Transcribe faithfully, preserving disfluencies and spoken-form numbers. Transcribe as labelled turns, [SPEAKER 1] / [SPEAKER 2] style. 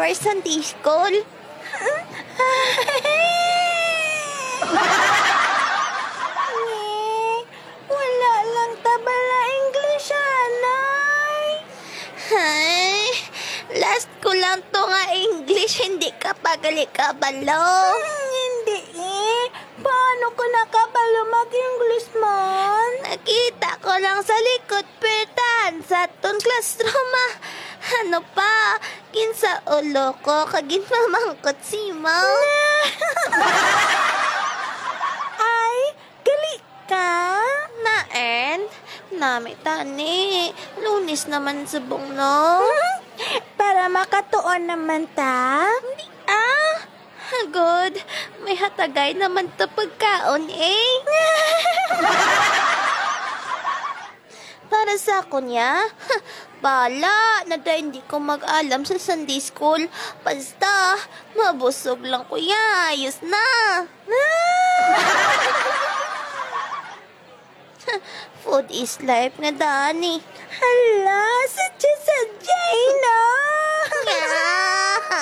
[SPEAKER 1] for Sunday school.
[SPEAKER 2] Ni, wala lang tabala English, anay.
[SPEAKER 1] Ay, last ko lang to nga English, hindi ka pagali kabalo.
[SPEAKER 2] Hmm, hindi eh. Paano ko nakabalo mag-English man?
[SPEAKER 1] Nakita ko lang sa likod pertan sa ton classroom ah. Ano pa, kinsa ulo ko kagin mamangkot si ma.
[SPEAKER 2] Ay, gali ka?
[SPEAKER 1] Naen, nami tani, lunis naman sa bungno.
[SPEAKER 2] Para makatuon naman ta?
[SPEAKER 1] Hindi ah, good, may hatagay naman to pagkaon eh. Para sa kunya, bala, na dahil hindi ko mag-alam sa Sunday school. Basta, mabusog lang kuya, ayos na. Food is life nga dani.
[SPEAKER 2] Hala, sadya-sadya, no?
[SPEAKER 1] Nga.